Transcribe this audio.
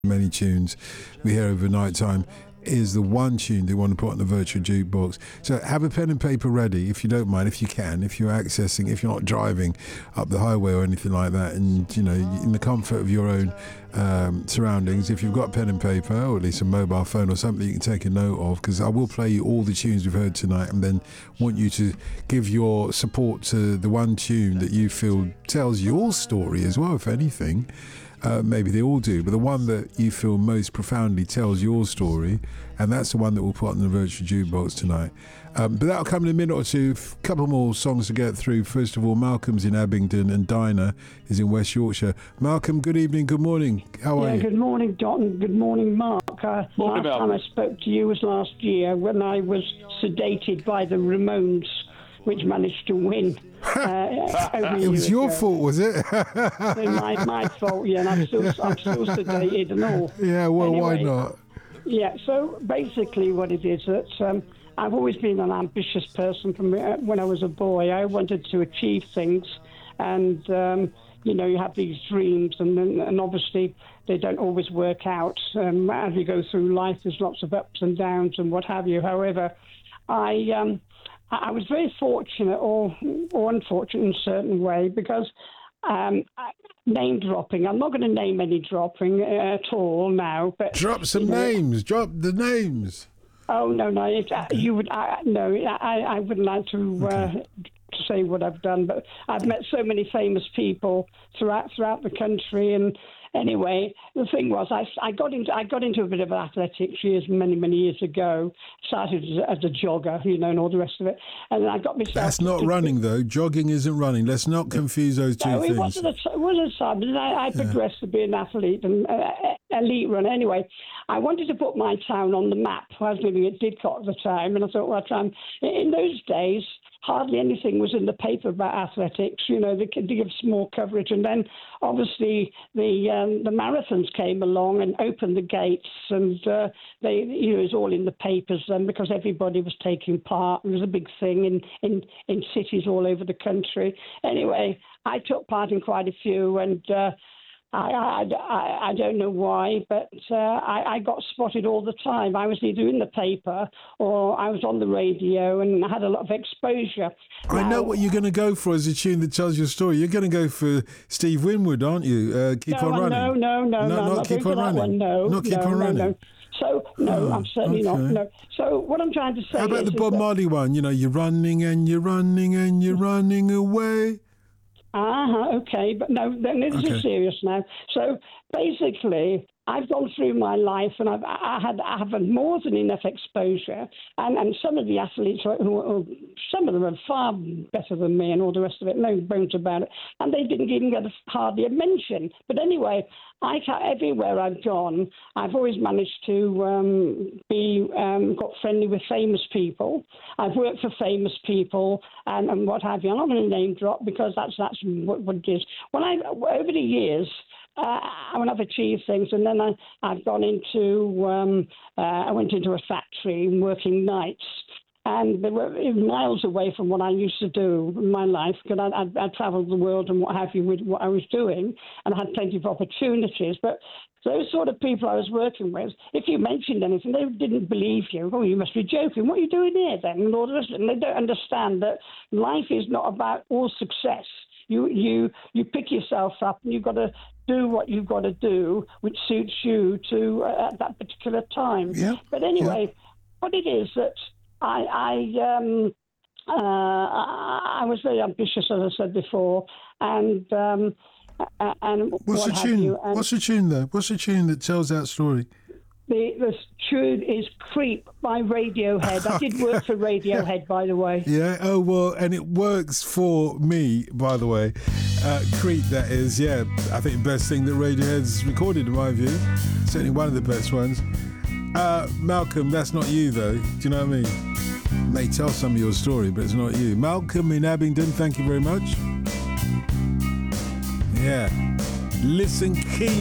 many tunes we hear over night time, is the one tune they want to put on the virtual jukebox. So have a pen and paper ready, if you don't mind, if you can, if you're accessing, if you're not driving up the highway or anything like that, and you know, in the comfort of your own surroundings, if you've got pen and paper, or at least a mobile phone or something you can take a note of, because I will play you all the tunes we've heard tonight, and then want you to give your support to the one tune that you feel tells your story as well, if anything. Maybe they all do, but the one that you feel most profoundly tells your story, and that's the one that we'll put on the virtual jukebox tonight. But that'll come in a minute or two. A couple more songs to get through. First of all, Malcolm's in Abingdon and Dinah is in West Yorkshire. Malcolm, good evening, good morning. How are you? Good morning, Don. Good morning, Mark. Last time I spoke to you was last year when I was sedated by the Ramones, which managed to win. It was your fault, was it? my fault, yeah, and I'm still sedated and all. Yeah, well, anyway, why not? Yeah, so basically what it is that I've always been an ambitious person from when I was a boy. I wanted to achieve things, and you know, you have these dreams, and obviously they don't always work out. As you go through life, there's lots of ups and downs and what have you. However, I was very fortunate, or unfortunate in a certain way, because name dropping. I'm not going to name any dropping at all now. But drop some names. Drop the names. Oh no! You would. I wouldn't like to say what I've done, but I've met so many famous people throughout the country. And anyway, the thing was, I got into a bit of athletics many years ago. Started as a jogger, you know, and all the rest of it. And I got myself. That's not running, though. Jogging isn't running. Let's not confuse those two things. It wasn't a time. I progressed to be an athlete and elite runner. Anyway, I wanted to put my town on the map. I was living at Didcot at the time, and I thought, well, in those days, hardly anything was in the paper about athletics. You know, they give small coverage, and then obviously the marathons came along and opened the gates, and it was all in the papers then because everybody was taking part. It was a big thing in cities all over the country. Anyway, I took part in quite a few, and I don't know why, but I got spotted all the time. I was either in the paper or I was on the radio, and I had a lot of exposure. I know what you're going to go for as a tune that tells your story. You're going to go for Steve Winwood, aren't you? Keep on running. No, not keep on running. Not keep on running. No. So, no, I'm certainly not. No. So, what I'm trying to say How about the Bob Marley one? You know, you're running and you're running and you're running away. Okay, but no, this is serious now. So basically, I've gone through my life, and I have had more than enough exposure, and some of the athletes, some of them are far better than me, and all the rest of it. No bones about it, and they didn't even get hardly a mention. But anyway, everywhere I've gone, I've always managed to got friendly with famous people. I've worked for famous people and what have you. I'm not going to name drop because that's what it is. Over the years, when I've achieved things, and then I've gone into I went into a factory working nights. And they were miles away from what I used to do in my life, because I'd travelled the world and what have you with what I was doing, and I had plenty of opportunities. But those sort of people I was working with, if you mentioned anything, they didn't believe you. Oh, you must be joking. What are you doing here then? And all the rest of it. And they don't understand that life is not about all success. You pick yourself up, and you've got to do what you've got to do, which suits you to at that particular time. Yeah. But anyway, what it is that I was very ambitious, as I said before, and what's the tune? What's the tune there? What's the tune that tells that story? The tune is "Creep" by Radiohead. I did work for Radiohead, by the way. Yeah. Oh well, and it works for me, by the way. "Creep," that is. Yeah, I think the best thing that Radiohead's recorded, in my view. Certainly one of the best ones. Malcolm, that's not you though. Do you know what I mean? May tell some of your story, but it's not you. Malcolm in Abingdon, thank you very much. Yeah. Listen keen.